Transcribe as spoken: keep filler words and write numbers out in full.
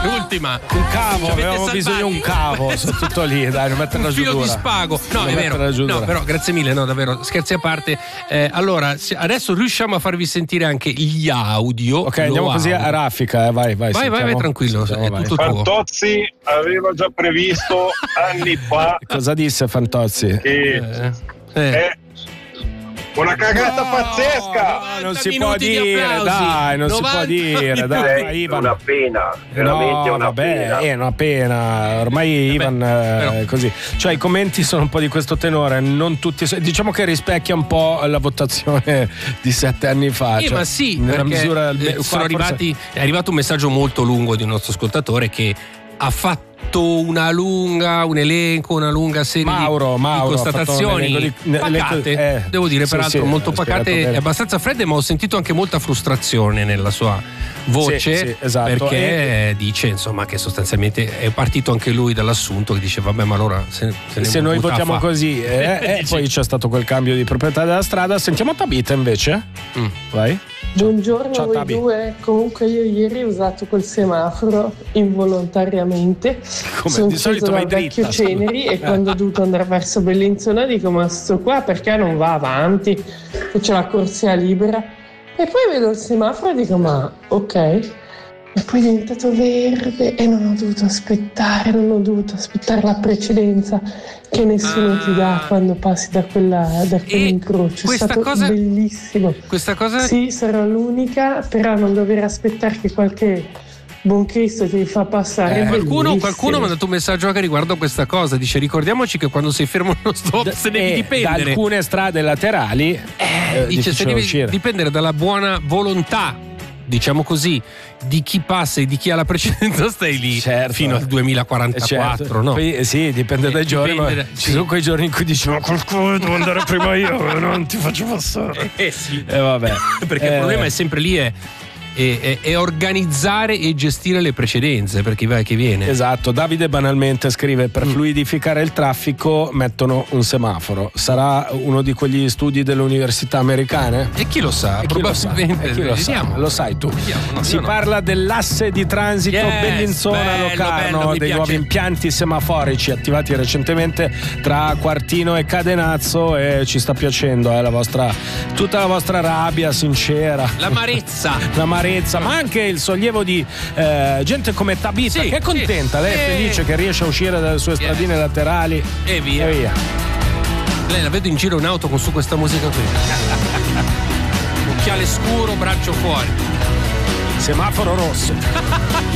L'ultima. Un cavo, avevamo bisogno di un cavo, sono tutto lì, dai, non mettere la un filo giudura. di spago. No, Non è vero. mettere la giudura. No, però grazie mille, no, davvero, scherzi a parte. Eh, allora, se- adesso riusciamo a farvi sentire anche gli audio. Ok, andiamo Lo così audio. a raffica, eh, vai, vai. Vai, vai, vai, tranquillo, è tutto tuo. Fantozzi aveva già previsto anni fa Cosa disse Fantozzi? che Eh, è una cagata pazzesca. No, non si può minuti di dire, applausi. dai, non si può novanta dire, dai, È Ivan. una pena, veramente no, una vabbè, pena. è una pena. Ormai Ivan eh, però- così. Cioè i commenti sono un po' di questo tenore, non tutti. Diciamo che rispecchia un po' la votazione di sette anni fa. Eh, cioè, ma sì, nella perché misura eh, qua sono forse- arrivati, è arrivato un messaggio molto lungo di un nostro ascoltatore che ha fatto una lunga, un elenco, una lunga serie di- Mauro, di, Mauro, ha fatto un constatazioni elenco di- pacate, eh, devo dire sì, peraltro sì, molto ha spiegato pacate bene. e abbastanza fredde, ma ho sentito anche molta frustrazione nella sua voce, Sì, sì, esatto. perché dice insomma che sostanzialmente è partito anche lui dall'assunto che dice vabbè, ma allora se, se, ne Se noi butta a votiamo fa. così, eh, eh, Dice- poi c'è stato quel cambio di proprietà della strada. Sentiamo Tabita invece. Mm. Vai. Buongiorno Ciao, a voi Tabi. due. Comunque io ieri ho usato quel semaforo involontariamente. Come? Sono Di solito scesa vai dal vecchio dritta. Ceneri e quando ho dovuto andare verso Bellinzona dico ma sto qua perché non va avanti? Che c'è la corsia libera. E poi vedo il semaforo e dico ma ok. E poi è diventato verde e non ho dovuto aspettare, non ho dovuto aspettare la precedenza che nessuno Ah. ti dà quando passi da, quella, da quell'incrocio. È questa stato cosa- bellissimo. Questa cosa Sì, sarò l'unica, però non dover aspettare che qualche buon Cristo ti fa passare. Eh, è Qualcuno, bellissimo. qualcuno mi ha dato un messaggio anche riguardo a questa cosa. Dice: ricordiamoci che quando sei fermo allo stop se devi E dipendere. da alcune strade laterali Eh, eh, dice: se difficile devi uscire. dipendere dalla buona volontà, diciamo così, di chi passa e di chi ha la precedenza, stai lì Certo. fino al duemilaquarantaquattro, Certo. no? Poi, eh, sì, dipende dai Eh, giorni, dipende ma da- ci sì. sono quei giorni in cui dici ma qualcuno devo andare prima io, non ti faccio passare. Eh sì. E vabbè. Perché Eh, il problema è sempre lì è, è- è- è organizzare e gestire le precedenze per chi va e chi viene. Esatto, Davide banalmente scrive: per Mm. fluidificare il traffico mettono un semaforo. Sarà uno di quegli studi delle università americane? E chi lo sa? E chi lo sa? Probabilmente. E chi lo sa? Vediamo. Lo sai tu. Vediamo, no, si io no. parla dell'asse di transito Yes, Bellinzona-Locarno, bello, bello, mi dei piace. nuovi impianti semaforici attivati recentemente tra Quartino e Cadenazzo, e ci sta piacendo eh, la vostra, tutta la vostra rabbia sincera. L'amarezza. L'amarezza, ma anche il sollievo di eh, gente come Tabita, Sì, che è contenta, sì. lei è Eh. felice che riesce a uscire dalle sue stradine laterali E via. e via. Lei la vedo in giro in auto con su questa musica qui. Occhiale scuro, braccio fuori. Semaforo rosso.